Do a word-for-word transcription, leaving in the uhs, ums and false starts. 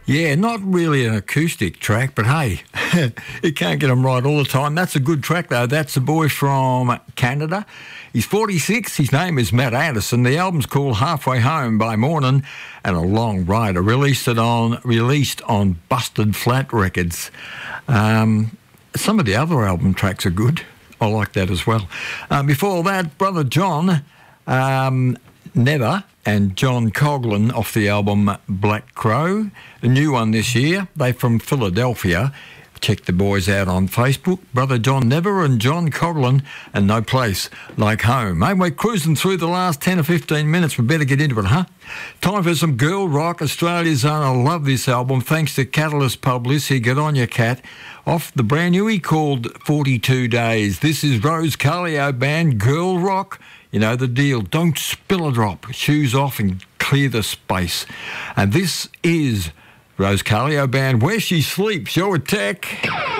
Yeah, not really an acoustic track, but hey, you can't get them right all the time. That's a good track, though. That's a boy from Canada. He's forty-six. His name is Matt Anderson. The album's called Halfway Home by Morning and a Long Rider. Released it on released on Busted Flat Records. Um, some of the other album tracks are good. I like that as well. Uh, before that, Brother John um, Never and John Coghlan off the album Black Crow, a new one this year. They're from Philadelphia. Check the boys out on Facebook. Brother John Never and John Coghlan, and No Place Like Home. Hey, we're cruising through the last ten or fifteen minutes. We better get into it, huh? Time for some girl rock. Australia's own. I love this album. Thanks to Catalyst Publicity. Get on your cat. Off the brand new, he called forty-two days. This is Rose Calio Band, Girl Rock. You know the deal. Don't spill a drop. Shoes off and clear the space. And this is Rose Calio Band, Where She Sleeps. Your attack.